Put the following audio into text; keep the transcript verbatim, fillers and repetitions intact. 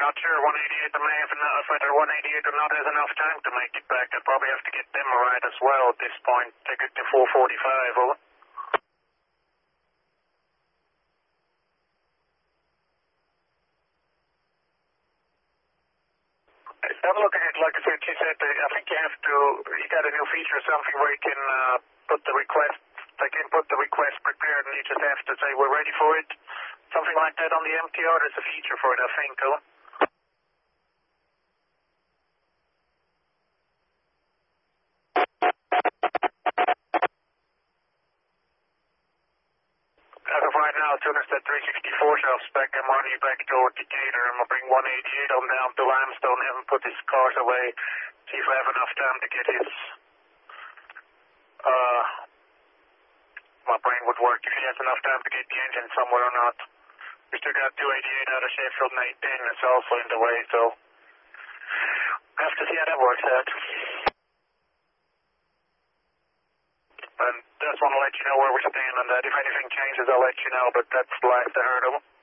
not sure. one eighty-eight may have enough, whether one eighty-eight or not has enough time to make it back. I'd probably have to get them a ride as well at this point. Take it to four forty-five, over. Have a look at it. Like I said, she said, uh, I think you have to, you got a new feature or something where you can uh, put the request, they can put the request prepared and you just have to say we're ready for it. Something like that on the M T R, there's a feature for it, I think, oh. As of right now, as soon as that three sixty-four shelf's back, I'm running you back toward Decatur. I'm going to bring one eighty-eight on down to Limestone, have him put his cars away, see if I have enough time to get his, uh, my brain would work, if he has enough time to get the engine somewhere or not. We still got two eighty-eight out of Sheffield and eight ten that's also in the way, so have to see how that works out. And just want to let you know where we stand on that. If anything changes, I'll let you know, but that's the last I heard of them.